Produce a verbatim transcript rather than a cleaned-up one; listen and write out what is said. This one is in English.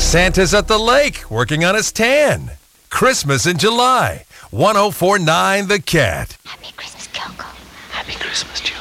Santa's at the lake working on his tan. Christmas in July. one oh four point nine The Cat. Happy Christmas, Coco. Happy Christmas, Julie.